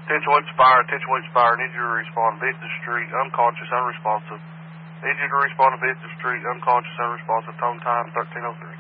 Attention Woods Fire, attention Woods Fire. Need you to respond. Business Street, unconscious, unresponsive. Need you to respond to Business Street, unconscious, unresponsive. Tone time 1303.